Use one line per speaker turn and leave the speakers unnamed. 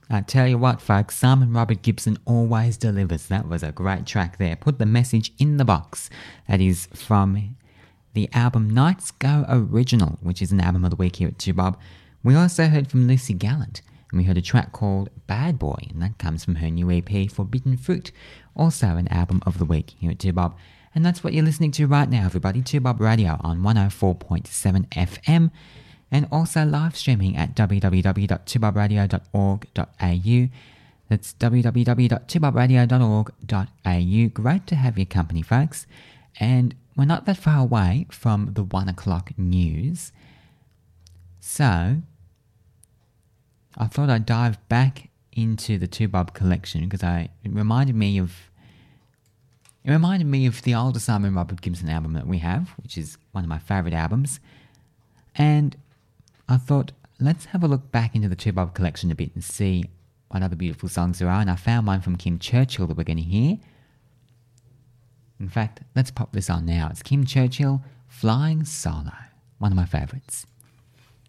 I tell you what, folks, Simon Robert Gibson always delivers. That was a great track there. Put the message in the box. That is from the album Nights Go Original, which is an album of the week here at 2Bob. We also heard from Lucy Gallant, and we heard a track called Bad Boy, and that comes from her new EP Forbidden Fruit, also an album of the week here at 2Bob. And that's what you're listening to right now, everybody. 2Bob Radio on 104.7 FM. And also live streaming at www.2bobradio.org.au. That's www.2bobradio.org.au. Great to have your company, folks. And we're not that far away from the 1 o'clock news. So I thought I'd dive back into the 2Bob collection because it reminded me of the older Simon Robert Gibson album that we have, which is one of my favourite albums. And I thought, let's have a look back into the 2Bob collection a bit and see what other beautiful songs there are. And I found one from Kim Churchill that we're going to hear. In fact, let's pop this on now. It's Kim Churchill, Flying Solo, one of my favourites.